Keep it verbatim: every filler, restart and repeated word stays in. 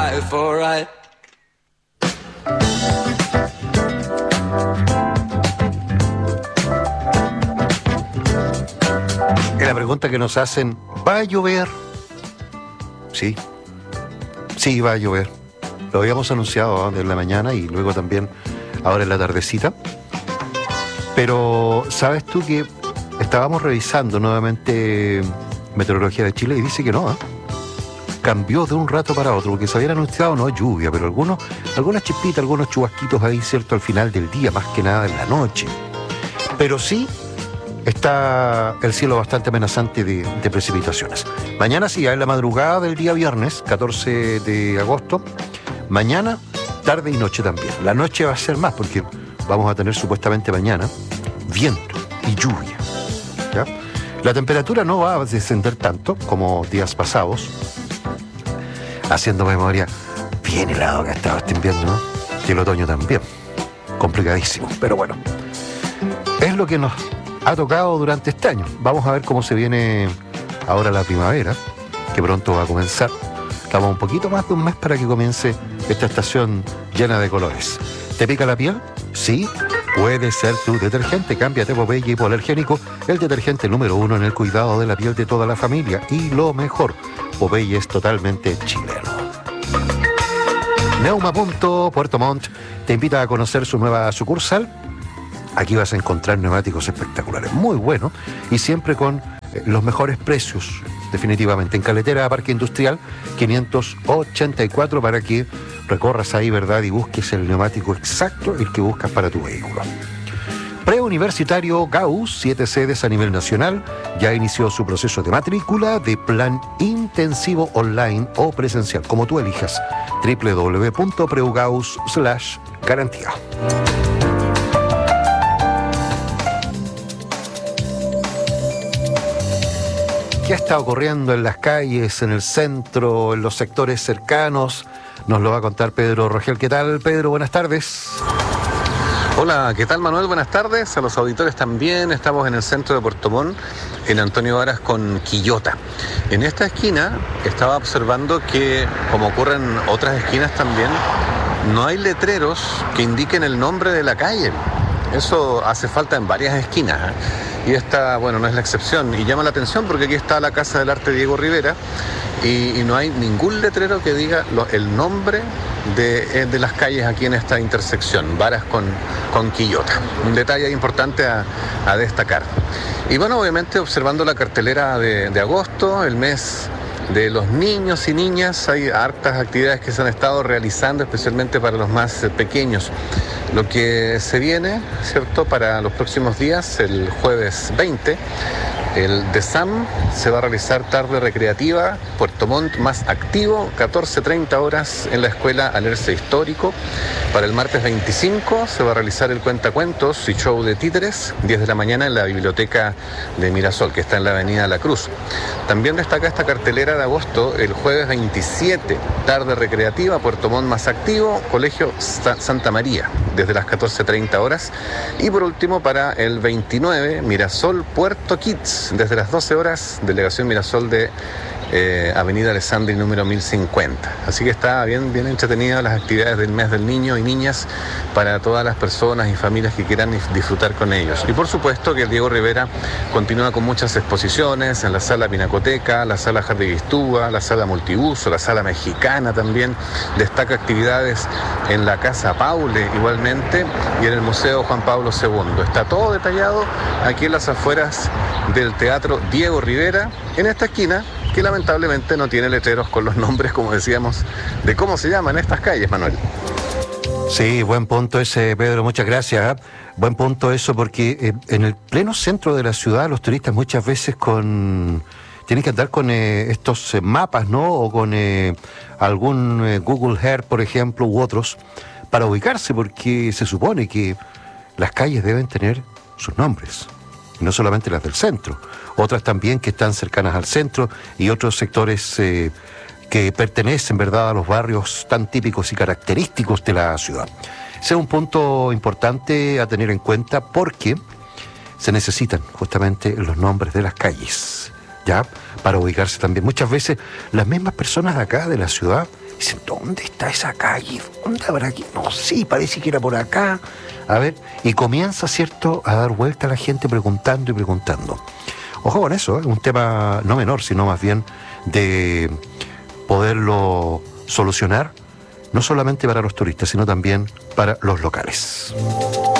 life, alright. Es la pregunta que nos hacen, ¿va a llover? Sí, sí va a llover. Lo habíamos anunciado, ¿no?, en la mañana y luego también ahora en la tardecita. Pero, ¿sabes tú que estábamos revisando nuevamente Meteorología de Chile y dice que no, ¿eh? Cambió de un rato para otro, porque se habían anunciado no lluvia, pero algunos, algunas chispitas, algunos chubasquitos ahí, cierto, al final del día, más que nada en la noche. Pero sí está el cielo bastante amenazante de, de precipitaciones. Mañana sí, en la madrugada del día viernes, catorce de agosto, mañana, tarde y noche también. La noche va a ser más, porque vamos a tener supuestamente mañana viento y lluvia, ¿ya? La temperatura no va a descender tanto como días pasados. Haciendo memoria, bien helado que ha estado este invierno, ¿no? Y el otoño también. Complicadísimo, pero bueno. Es lo que nos ha tocado durante este año. Vamos a ver cómo se viene ahora la primavera, que pronto va a comenzar. Estamos un poquito más de un mes para que comience esta estación llena de colores. ¿Te pica la piel? Sí. Puede ser tu detergente. Cámbiate Popeye hipoalergénico, el detergente número uno en el cuidado de la piel de toda la familia. Y lo mejor, Popeye es totalmente chileno. Neuma punto Puerto Montt te invita a conocer su nueva sucursal. Aquí vas a encontrar neumáticos espectaculares, muy buenos, y siempre con eh, los mejores precios, definitivamente. En Caletera Parque Industrial quinientos ochenta y cuatro, para que recorras ahí, ¿verdad?, y busques el neumático exacto, el que buscas para tu vehículo. Preuniversitario Gauss, siete sedes a nivel nacional, ya inició su proceso de matrícula de plan intensivo online o presencial, como tú elijas. doble u doble u doble u punto preugauss slash garantía. ¿Qué está ocurriendo en las calles, en el centro, en los sectores cercanos? Nos lo va a contar Pedro Rogel. ¿Qué tal, Pedro? Buenas tardes. Hola, ¿qué tal, Manuel? Buenas tardes. A los auditores también. Estamos en el centro de Puerto Montt, en Antonio Varas con Quillota. En esta esquina estaba observando que, como ocurre en otras esquinas también, no hay letreros que indiquen el nombre de la calle. Eso hace falta en varias esquinas, ¿eh? Y esta, bueno, no es la excepción. Y llama la atención porque aquí está la Casa del Arte Diego Rivera y, y no hay ningún letrero que diga lo, el nombre de, de las calles aquí en esta intersección, Varas con, con Quillota. Un detalle importante a, a destacar. Y bueno, obviamente observando la cartelera de, de agosto, el mes de los niños y niñas, hay hartas actividades que se han estado realizando, especialmente para los más pequeños. Lo que se viene, ¿cierto?, para los próximos días, el jueves veinte, el DESAM se va a realizar tarde recreativa, Puerto Montt más activo, catorce treinta horas en la Escuela Alerce Histórico. Para el martes veinticinco se va a realizar el cuentacuentos y show de títeres, diez de la mañana en la biblioteca de Mirasol, que está en la avenida La Cruz. También destaca esta cartelera de agosto, el jueves veintisiete, tarde recreativa, Puerto Montt más activo, Colegio Santa María, desde las catorce treinta horas. Y por último, para el veintinueve, Mirasol Puerto Kids, desde las doce horas, delegación Mirasol de eh, Avenida Alessandri número mil cincuenta. Así que está bien, bien entretenida las actividades del mes del niño y niñas para todas las personas y familias que quieran disfrutar con ellos. Y por supuesto que el Diego Rivera continúa con muchas exposiciones en la sala Pinacoteca, la sala Jardiguistúa, la sala Multiuso, la sala Mexicana también. Destaca actividades en la Casa Paule igualmente y en el Museo Juan Pablo segundo. Está todo detallado aquí en las afueras del Teatro Diego Rivera, en esta esquina que lamentablemente no tiene letreros con los nombres, como decíamos, de cómo se llaman estas calles, Manuel. Sí, buen punto ese, Pedro, muchas gracias. ¿eh? Buen punto eso, porque eh, en el pleno centro de la ciudad los turistas muchas veces con tienen que andar con eh, estos eh, mapas, ¿no? O con eh, algún eh, Google Earth, por ejemplo, u otros, para ubicarse, porque se supone que las calles deben tener sus nombres, y no solamente las del centro, otras también que están cercanas al centro y otros sectores eh, que pertenecen, ¿verdad?, a los barrios tan típicos y característicos de la ciudad. Ese es un punto importante a tener en cuenta porque se necesitan justamente los nombres de las calles, ¿ya?, para ubicarse también. Muchas veces las mismas personas de acá, de la ciudad, Dicen, ¿dónde está esa calle? ¿Dónde habrá aquí? No, sí, parece que era por acá. A ver, y comienza, ¿cierto?, a dar vuelta a la gente preguntando y preguntando. Ojo con eso, es ¿eh? un tema no menor, sino más bien de poderlo solucionar, no solamente para los turistas, sino también para los locales.